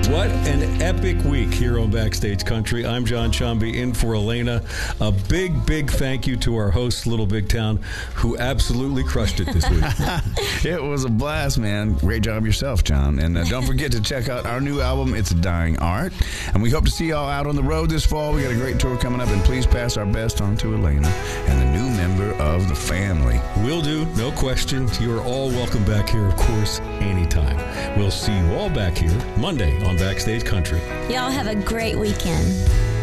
What an epic week here on Backstage Country. I'm John Chomby in for Elena. A big, big thank you to our host, Little Big Town, who absolutely crushed it this week. It was a blast, man. Great job yourself, John. And don't forget to check out our new album, It's a Dying Art. And we hope to see y'all out on the road this fall. We got a great tour coming up, and please pass our best on to Elena and the new member of the family. Will do, no question. You are all welcome back here, of course, anytime. We'll see you all back here Monday on Backstage Country. Y'all have a great weekend.